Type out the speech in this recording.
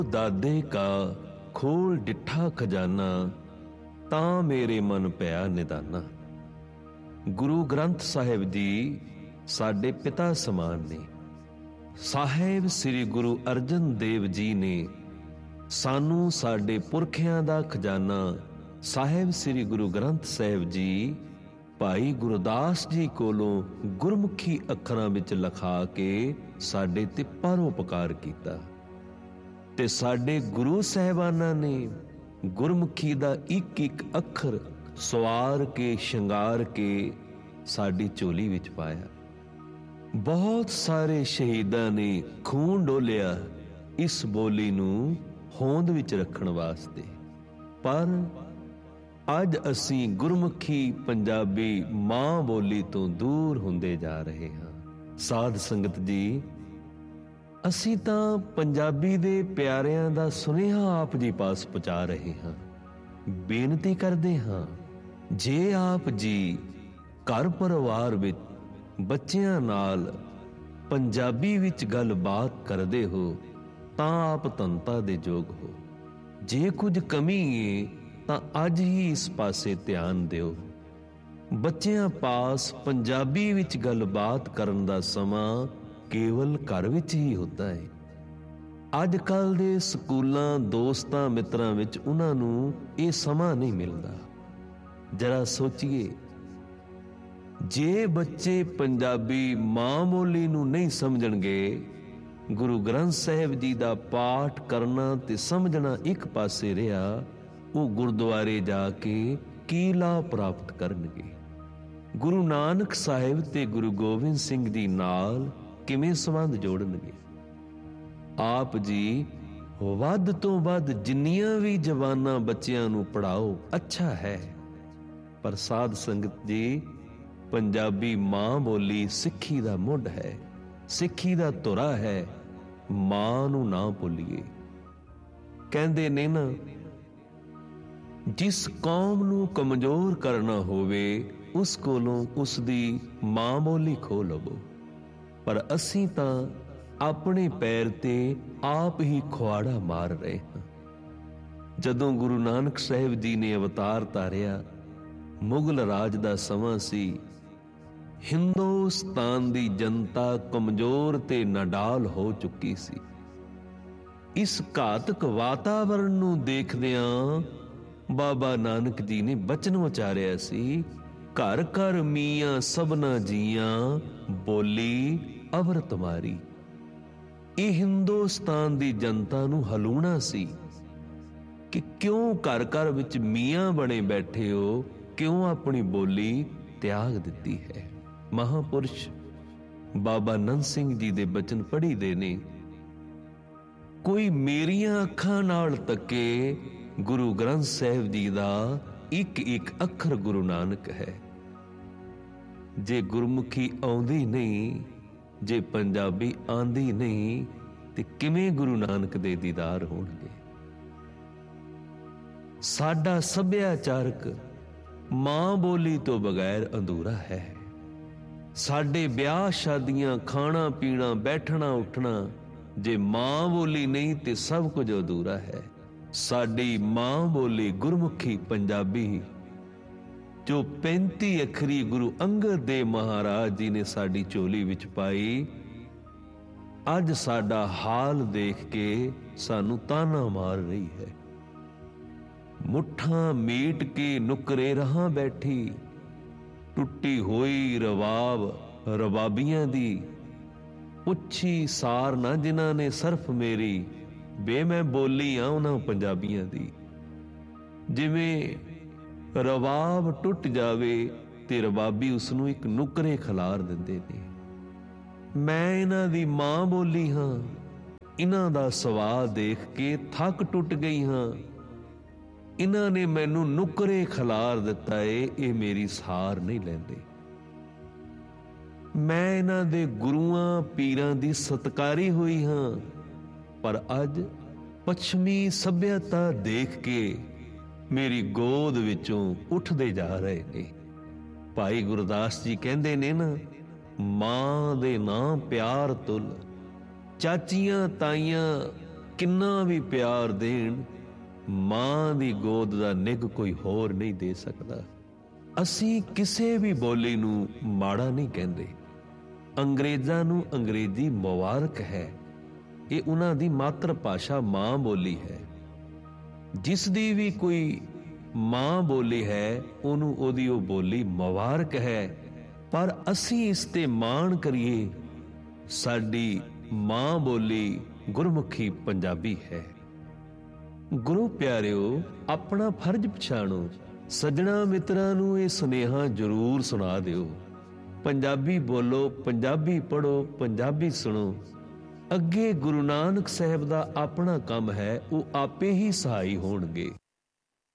दादे का खोल डिठा खजाना, तां मेरे मन पिया निदाना। गुरु ग्रंथ साहिब जी साडे पिता समान ने। साहिब श्री गुरु अर्जन देव जी ने सानू साडे पुरखियां दा खजाना साहिब श्री गुरु ग्रंथ साहिब जी भाई गुरदास जी कोलों गुरमुखी अखरां विच लिखा के साडे ते परोपकार कीता। ते साडे गुरु साहिबाना ने गुरमुखी दा एक एक अखर सवार के शंगार के साडी झोली विच पाया। बहुत सारे शहीदां ने खून डोलिया इस बोली नूं होंद विच रखण वास्ते, पर अज असीं गुरमुखी पंजाबी मां बोली तो दूर हुंदे जा रहे हां। साध संगत जी, ਅਸੀਂ ਤਾਂ ਪੰਜਾਬੀ ਦੇ ਪਿਆਰਿਆਂ ਦਾ ਸੁਨੇਹਾ ਆਪ ਜੀ ਪਾਸ ਪਹੁੰਚਾ ਰਹੇ ਹਾਂ। ਬੇਨਤੀ ਕਰਦੇ ਹਾਂ, ਜੇ ਆਪ ਜੀ ਘਰ ਪਰਿਵਾਰ ਵਿੱਚ ਬੱਚਿਆਂ ਨਾਲ ਪੰਜਾਬੀ ਵਿੱਚ ਗੱਲਬਾਤ ਕਰਦੇ ਹੋ ਤਾਂ ਆਪ ਧੰਨਤਾ ਦੇ ਯੋਗ ਹੋ। ਜੇ ਕੁਝ ਕਮੀ ਹੈ ਤਾਂ ਅੱਜ ਹੀ ਇਸ ਪਾਸੇ ਧਿਆਨ ਦਿਓ। ਬੱਚਿਆਂ ਪਾਸ ਪੰਜਾਬੀ ਵਿੱਚ ਗੱਲਬਾਤ ਕਰਨ ਦਾ ਸਮਾਂ केवल घर विच ही होता है। अज कल दे स्कूलों दोस्तां मित्रां विच उन्हां नूं इह समां नहीं मिलदा। जरा सोचिए, जे बच्चे पंजाबी मां बोली नूं नहीं समझणगे, गुरु ग्रंथ साहिब जी दा पाठ करना ते समझना एक पासे रिहा, वो गुरुद्वारे जाके की लाभ प्राप्त करनगे। गुरु नानक साहिब ते गुरु गोबिंद सिंह जी नाल किवें संबंध जोड़नगे। आप जी वध तो वध जिन्नियां भी जवाना बच्चियां नूं पढ़ाओ अच्छा है, पर साध संगत जी पंजाबी मां बोली सिक्खी दा मुढ़ है, सिक्खी दा धुरा है। मां नूं ना भुल्लीए। कहंदे ने ना, जिस कौम नूं कमजोर करना होवे उस कोलों उसदी मां बोली खो लवो। पर असीं तां अपने पैर ते आप ही खुआड़ा मार रहे हां। जदों गुरु नानक साहिब जी ने अवतार धारिया, मुगल राज दा समां सी। हिंदुस्तान दी जनता कमजोर ते नाडाल हो चुकी सी। इस घातक वातावरण नूं देखदियां बाबा नानक जी ने बचन उचारिया सी, घर घर मीआं सबना जियां बोली अवर तुम्हारी। ये हिंदुस्तान दी जनता नूं हलूणा सी कि क्यों घर घर विच मियाँ बने बैठे हो, क्यों अपनी बोली त्याग दिती है। महापुरुष बाबा नंद सिंह जी दे बचन पढ़ी दे ने, कोई मेरियां अखां नाल तके गुरु ग्रंथ साहिब जी दा एक एक अखर गुरु नानक है। जे गुरमुखी आउंदी नहीं, जे पंजाबी आंदी नहीं, ते किवें गुरु नानक दे दीदार होणगे। साडा सभ्याचारक मां बोली तो बगैर अधूरा है। साडे ब्याह शादियां खाना पीना बैठना उठना जे मां बोली नहीं ते सब कुछ अधूरा है। साडी मां बोली गुरमुखी पंजाबी जो 35 अखरी गुरु अंगद देव महाराज जी ने साडी झोली विच पाई, अज साडा हाल देख के सानू ताना मार रही है। मुठा मीट के नुकरे रहां बैठी, टुटी होई रवाब रबाबियां दी, पुछी सार ना जिन्हां ने सरफ मेरी, बे मैं बोली आ उन्हां पंजाबियां दी। जिवें रवाब टुट जावे ते रबाबी उसनू एक नुकरे खिलार दिंदे ने। मैं इन्हां दी मां बोली हां, इन्हां दा सवाल देख के थक टुट गई हां। इन्हां ने मैनू नुकरे खिलार दिता है, ये मेरी सार नहीं लैंदे। मैं इन्हां दे गुरुआं पीरां दी सत्कारी हुई हां, पर अज पश्चिमी सभ्यता देख के मेरी गोद विचों उठदे जा रहे ने। भाई गुरदास जी कहंदे ने ना, मां दे नां प्यार तुल, चाचियां ताइयां ਕਿੰਨਾ ਵੀ ਪਿਆਰ ਦੇਣ, ਮਾਂ ਦੀ ਗੋਦ ਦਾ ਨਿੱਘ ਕੋਈ ਹੋਰ ਨਹੀਂ ਦੇ ਸਕਦਾ। ਅਸੀਂ ਕਿਸੇ ਵੀ ਬੋਲੀ ਨੂੰ ਮਾੜਾ ਨਹੀਂ ਕਹਿੰਦੇ। ਅੰਗਰੇਜ਼ਾਂ ਨੂੰ ਅੰਗਰੇਜ਼ੀ ਮੁਬਾਰਕ ਹੈ, ਇਹ ਉਹਨਾਂ ਦੀ ਮਾਤਰ ਭਾਸ਼ਾ ਮਾਂ ਬੋਲੀ ਹੈ। ਜਿਸ ਦੀ ਵੀ ਕੋਈ ਮਾਂ ਬੋਲੀ ਹੈ, ਉਹਨੂੰ ਉਹਦੀ ਉਹ ਬੋਲੀ ਮੁਬਾਰਕ ਹੈ। ਪਰ ਅਸੀਂ ਇਸ ਤੇ ਮਾਣ ਕਰੀਏ, ਸਾਡੀ ਮਾਂ ਬੋਲੀ ਗੁਰਮੁਖੀ ਪੰਜਾਬੀ ਹੈ। ਗੁਰੂ ਪਿਆਰਿਓ, ਆਪਣਾ ਫਰਜ਼ ਪਛਾਣੋ। ਸੱਜਣਾ ਮਿੱਤਰਾਂ ਨੂੰ ਇਹ ਸੁਨੇਹਾ ਜ਼ਰੂਰ ਸੁਣਾ ਦਿਓ। ਪੰਜਾਬੀ ਬੋਲੋ, ਪੰਜਾਬੀ ਪੜ੍ਹੋ, ਪੰਜਾਬੀ ਸੁਣੋ। ਅੱਗੇ ਗੁਰੂ ਨਾਨਕ ਸਾਹਿਬ ਦਾ ਆਪਣਾ ਕੰਮ ਹੈ, ਉਹ ਆਪੇ ਹੀ ਸਹਾਈ ਹੋਣਗੇ।